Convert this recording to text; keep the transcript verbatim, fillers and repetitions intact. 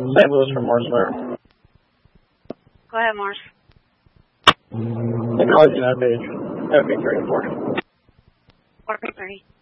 Saint Louis from Morse Alert. Go ahead, Morse. The call's going to be, that would be very important. four three.